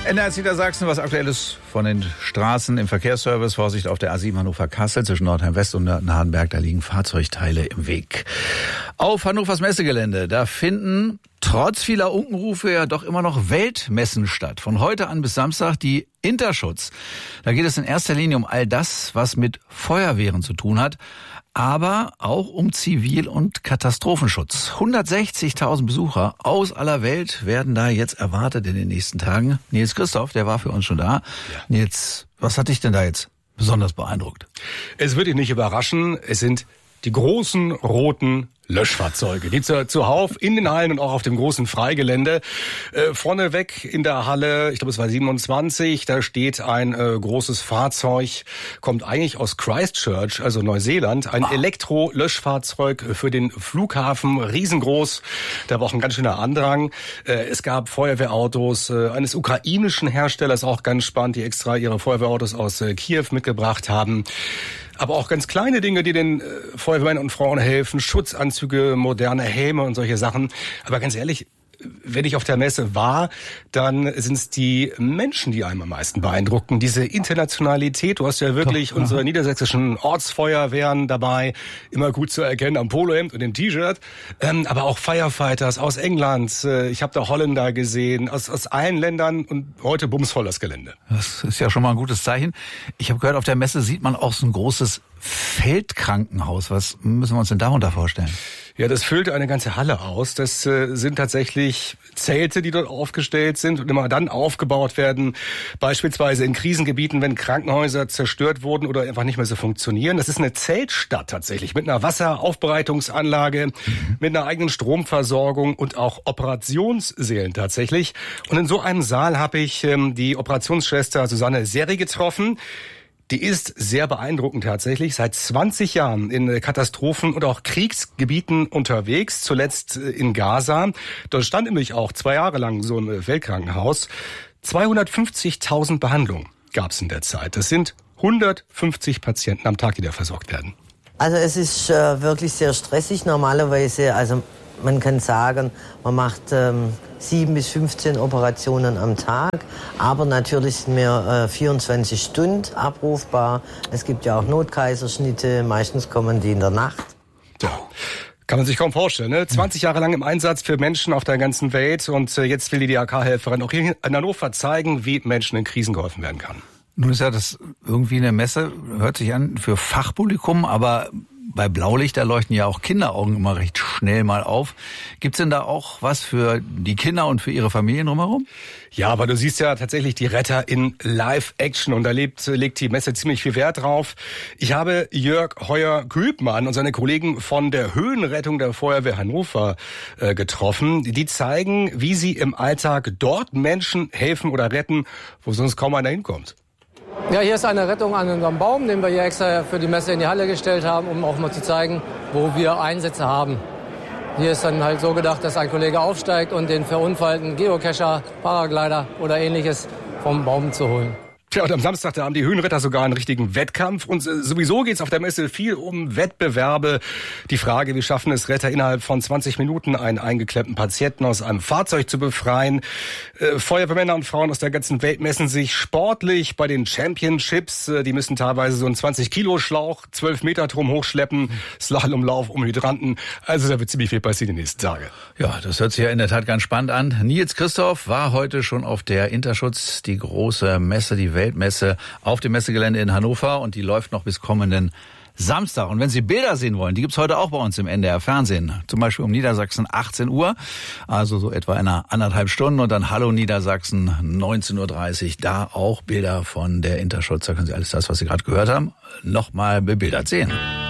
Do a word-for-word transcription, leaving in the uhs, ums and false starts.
N R S Niedersachsen, was Aktuelles von den Straßen im Verkehrsservice. Vorsicht auf der A sieben Hannover-Kassel zwischen Nordheim-West und Nürnberg. Da liegen Fahrzeugteile im Weg. Auf Hannovers Messegelände, da finden trotz vieler Unkenrufe ja doch immer noch Weltmessen statt. Von heute an bis Samstag die Interschutz. Da geht es in erster Linie um all das, was mit Feuerwehren zu tun hat, aber auch um Zivil- und Katastrophenschutz. hundertsechzigtausend Besucher aus aller Welt werden da jetzt erwartet in den nächsten Tagen. Nils Christoph, der war für uns schon da. Ja. Nils, was hat dich denn da jetzt besonders beeindruckt? Es wird dich nicht überraschen, es sind die großen roten Löschfahrzeuge, die zu, zuhauf in den Hallen und auch auf dem großen Freigelände. Äh, vorneweg in der Halle, ich glaube es war siebenundzwanzig, da steht ein äh, großes Fahrzeug, kommt eigentlich aus Christchurch, also Neuseeland, ein oh. Elektro-Löschfahrzeug für den Flughafen, riesengroß, da war auch ein ganz schöner Andrang. Äh, es gab Feuerwehrautos äh, eines ukrainischen Herstellers, auch ganz spannend, die extra ihre Feuerwehrautos aus äh, Kiew mitgebracht haben. Aber auch ganz kleine Dinge, die den äh, Feuerwehrmännern und Frauen helfen, Schutzanzüge, moderne Helme und solche Sachen. Aber ganz ehrlich, wenn ich auf der Messe war, dann sind es die Menschen, die einem am meisten beeindrucken. Diese Internationalität, du hast ja wirklich Doch, unsere niedersächsischen Ortsfeuerwehren dabei, immer gut zu erkennen am Polohemd und dem T-Shirt. Ähm, aber auch Firefighters aus England, äh, ich habe da Holländer gesehen, aus, aus allen Ländern und heute bumsvoll das Gelände. Das ist ja schon mal ein gutes Zeichen. Ich habe gehört, auf der Messe sieht man auch so ein großes Feldkrankenhaus. Was müssen wir uns denn darunter vorstellen? Ja, das füllt eine ganze Halle aus. Das äh, sind tatsächlich Zelte, die dort aufgestellt sind und immer dann aufgebaut werden, beispielsweise in Krisengebieten, wenn Krankenhäuser zerstört wurden oder einfach nicht mehr so funktionieren. Das ist eine Zeltstadt tatsächlich mit einer Wasseraufbereitungsanlage, mhm. mit einer eigenen Stromversorgung und auch Operationssälen tatsächlich. Und in so einem Saal habe ich ähm, die Operationsschwester Susanne Seri getroffen. Die ist sehr beeindruckend tatsächlich. Seit zwanzig Jahren in Katastrophen- und auch Kriegsgebieten unterwegs. Zuletzt in Gaza. Dort stand nämlich auch zwei Jahre lang so ein Weltkrankenhaus. zweihundertfünfzigtausend Behandlungen gab es in der Zeit. Das sind hundertfünfzig Patienten am Tag, die da versorgt werden. Also es ist äh, wirklich sehr stressig normalerweise. Also man kann sagen, man macht ähm, sieben bis fünfzehn Operationen am Tag, aber natürlich sind wir äh, vierundzwanzig Stunden abrufbar. Es gibt ja auch Notkaiserschnitte, meistens kommen die in der Nacht. Ja. Kann man sich kaum vorstellen, ne? zwanzig Jahre lang im Einsatz für Menschen auf der ganzen Welt und äh, jetzt will die D R K-Helferin auch hier in Hannover zeigen, wie Menschen in Krisen geholfen werden kann. Nun ist ja das irgendwie eine Messe, hört sich an, für Fachpublikum, aber bei Blaulicht, da leuchten ja auch Kinderaugen immer recht schnell mal auf. Gibt's denn da auch was für die Kinder und für ihre Familien drumherum? Ja, aber du siehst ja tatsächlich die Retter in Live-Action und da lebt, legt die Messe ziemlich viel Wert drauf. Ich habe Jörg Heuer-Grübmann und seine Kollegen von der Höhenrettung der Feuerwehr Hannover äh, getroffen. Die zeigen, wie sie im Alltag dort Menschen helfen oder retten, wo sonst kaum einer hinkommt. Ja, hier ist eine Rettung an unserem Baum, den wir hier extra für die Messe in die Halle gestellt haben, um auch mal zu zeigen, wo wir Einsätze haben. Hier ist dann halt so gedacht, dass ein Kollege aufsteigt und den verunfallten Geocacher, Paraglider oder Ähnliches vom Baum zu holen. Tja, und am Samstag, da haben die Höhenretter sogar einen richtigen Wettkampf. Und sowieso geht's auf der Messe viel um Wettbewerbe. Die Frage, wie schaffen es Retter innerhalb von zwanzig Minuten, einen eingeklemmten Patienten aus einem Fahrzeug zu befreien. Äh, Feuerwehrmänner und Frauen aus der ganzen Welt messen sich sportlich bei den Championships. Äh, die müssen teilweise so einen zwanzig Kilo Schlauch, zwölf Meter Turm hochschleppen, Slalomlauf um Hydranten. Also da wird ziemlich viel passieren die nächsten Tage. Ja, das hört sich ja in der Tat ganz spannend an. Nils Christoph war heute schon auf der Interschutz, die große Messe, die Weltmesse auf dem Messegelände in Hannover und die läuft noch bis kommenden Samstag. Und wenn Sie Bilder sehen wollen, die gibt's heute auch bei uns im N D R Fernsehen. Zum Beispiel um Niedersachsen achtzehn Uhr, also so etwa in einer anderthalb Stunden und dann Hallo Niedersachsen neunzehn Uhr dreißig. Da auch Bilder von der Interschutz. Da können Sie alles das, was Sie gerade gehört haben, nochmal bebildert sehen.